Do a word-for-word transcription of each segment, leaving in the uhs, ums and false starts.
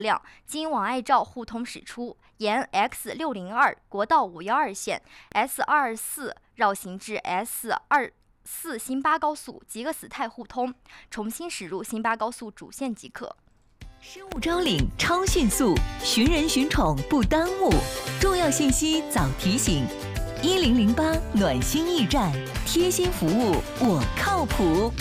量，经往爱召互通驶出，沿 X 六零二 国道五一二线 S 二四 绕行至 S 二四 新巴高速及个死态互通，重新驶入新巴高速主线即可。 生物招领超迅速，寻人寻宠不耽误，重要信息早提醒。一零零八暖心驿站，贴心服务我靠谱。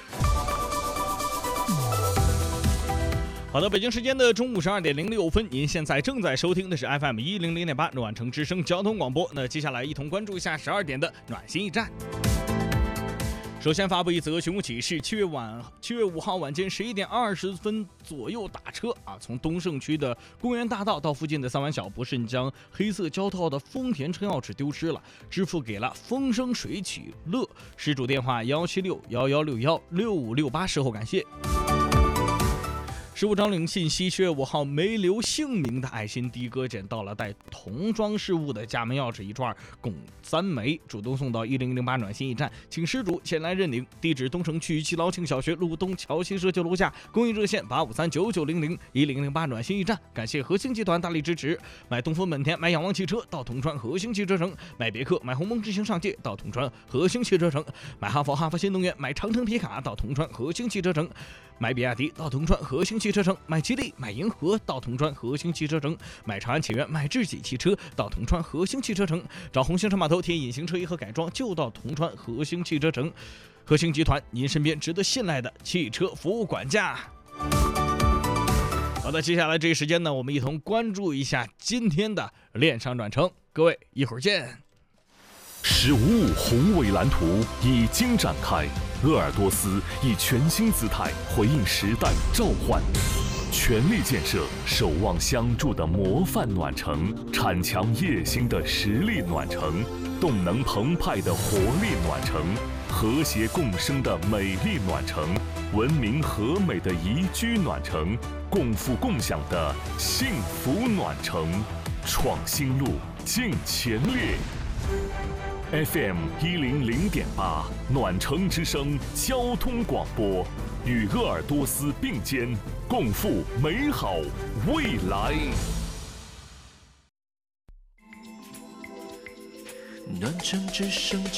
好的，北京时间的中午十二点零六分，您现在正在收听的是 F M 一零零点八暖城之声交通广播。那接下来一同关注一下十二点的暖心驿站。首先发布一则寻物启事：七月晚七月五号晚间十一点二十分左右打车啊，从东胜区的公园大道到附近的三湾小博士，将黑色胶套的丰田车钥匙丢失了，支付给了风生水起乐，失主电话幺七六幺幺六幺六五六八，事后感谢。失物招领信息：七月五号，没留姓名的爱心的哥捡到了带童装饰物的家门钥匙一串，共三枚，主动送到一零零八暖心驿站，请失主前来认领。地址：东城区七劳庆小学路东桥西社旧楼下，公益热线八五三九九零零一零零八暖心驿站。感谢和兴集团大力支持。买东风本田、买仰望汽车到铜川和兴汽车城，买别克、买鸿蒙智行上界到铜川和兴汽车城，买哈弗、哈弗新能源、买长城皮卡到铜川和兴汽车城，买比亚迪到铜川和兴汽车城，买吉利、买银河到铜川和兴汽车城，买长安启源、买智己汽车到铜川和兴汽车城，找红星车码头贴隐形车衣和改装就到铜川和兴汽车城。和兴集团，您身边值得信赖的汽车服务管家。好的，接下来这一时间呢，我们一同关注一下今天的链上转乘。各位，一会儿见。 十五五宏伟蓝图已经展开，鄂尔多斯以全新姿态回应时代召唤，全力建设守望相助的模范暖城，铲强夜星的实力暖城，动能澎湃的活力暖城，和谐共生的美丽暖城，文明和美的宜居暖城，共富共享的幸福暖城，创新路，进前列。F M 一零零点八暖城之声交通广播，与鄂尔多斯并肩，共赴美好未来。 暖城之声